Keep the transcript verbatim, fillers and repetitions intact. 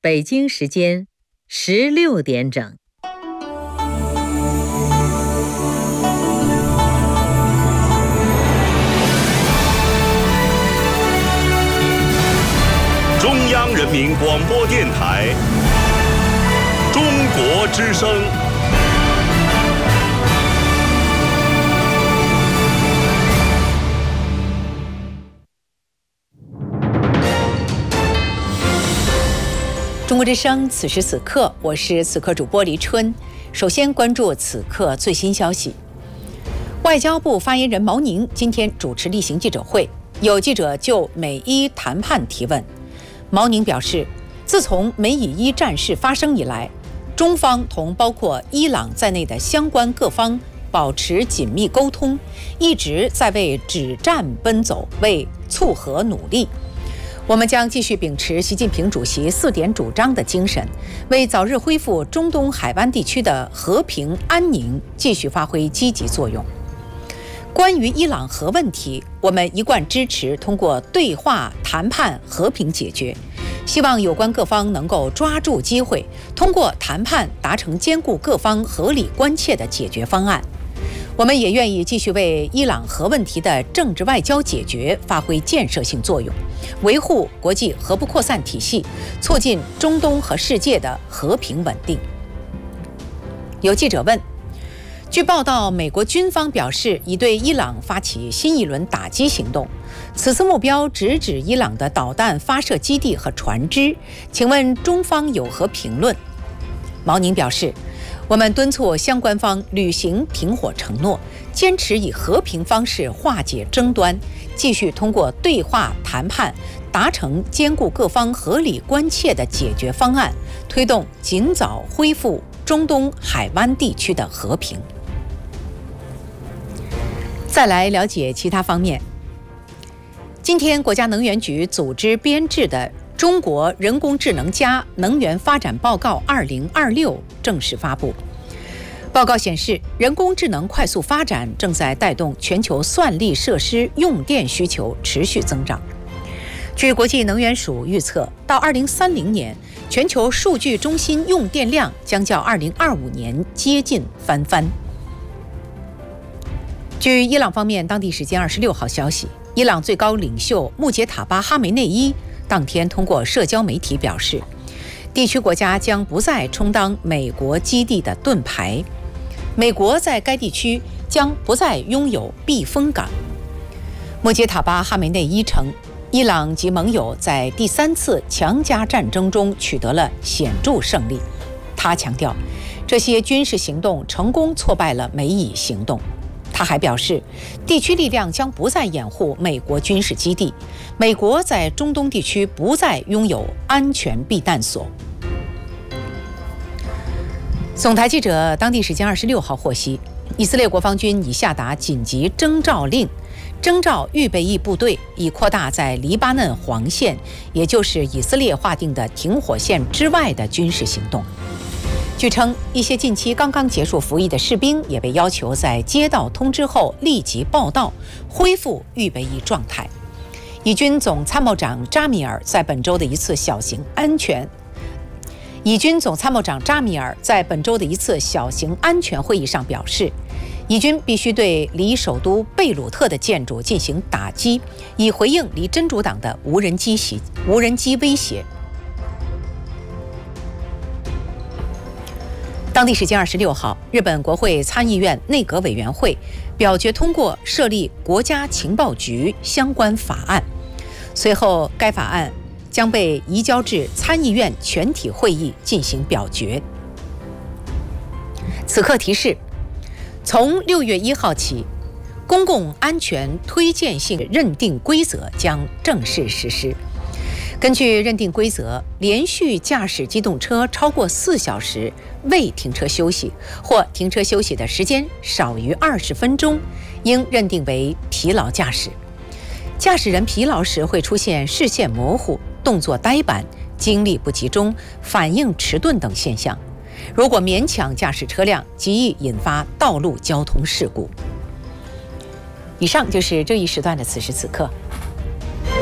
北京时间十六点整。 中央人民广播电台中国之声。 中国之声，此时此刻，我是此刻主播黎春。首先关注此刻最新消息。外交部发言人毛宁今天主持例行记者会，有记者就美伊谈判提问。毛宁表示，自从美以伊战事发生以来，中方同包括伊朗在内的相关各方保持紧密沟通，一直在为止战奔走，为促和努力。我们将继续秉持习近平主席四点主张的精神，为早日恢复中东海湾地区的和平安宁继续发挥积极作用。关于伊朗核问题，我们一贯支持通过对话谈判和平解决，希望有关各方能够抓住机会，通过谈判达成兼顾各方合理关切的解决方案。我们也愿意继续为伊朗核问题的政治外交解决发挥建设性作用，维护国际核不扩散体系，促进中东和世界的和平稳定。有记者问，据报道，美国军方表示已对伊朗发起新一轮打击行动，此次目标直指伊朗的导弹发射基地和船只，请问中方有何评论？毛宁表示，我们敦促相关方履行停火承诺，坚持以和平方式化解争端，继续通过对话谈判达成兼顾各方合理关切的解决方案，推动尽早恢复中东海湾地区的和平。再来了解其他方面。今天，国家能源局组织编制的《中国人工智能加能源发展报告二零二六》正式发布。报告显示，人工智能快速发展正在带动全球算力设施用电需求持续增长。据国际能源署预测，到二零三零年，全球数据中心用电量将较二零二五年接近翻番。据伊朗方面当地时间二十六号消息，伊朗最高领袖穆杰塔巴·哈梅内伊当天通过社交媒体表示，地区国家将不再充当美国基地的盾牌，美国在该地区将不再拥有避风港。穆杰塔巴·哈梅内伊称，伊朗及盟友在第三次强加战争中取得了显著胜利。他强调，这些军事行动成功挫败了美以行动。他还表示，地区力量将不再掩护美国军事基地，美国在中东地区不再拥有安全避难所。总台记者当地时间二十六号获悉，以色列国防军已下达紧急征召令，征召预备役部队，以扩大在黎巴嫩黄线，也就是以色列划定的停火线之外的军事行动。据称，一些近期刚刚结束服役的士兵也被要求在接到通知后立即报到，恢复预备役状态。以军总参谋长扎米尔在本周的一次小型安全以军总参谋长扎米尔在本周的一次小型安全会议上表示，以军必须对离首都贝鲁特的建筑进行打击，以回应离真主党的无人机袭无人机威胁。当地时间二十六号，日本国会参议院内阁委员会表决通过设立国家情报局相关法案，随后该法案将被移交至参议院全体会议进行表决。此刻提示，从六月一号起，公共安全推荐性认定规则将正式实施。根据认定规则，连续驾驶机动车超过四小时未停车休息，或停车休息的时间少于二十分钟，应认定为疲劳驾驶。驾驶人疲劳时会出现视线模糊、动作呆板、精力不集中、反应迟钝等现象。如果勉强驾驶车辆，极易引发道路交通事故。以上就是这一时段的此时此刻。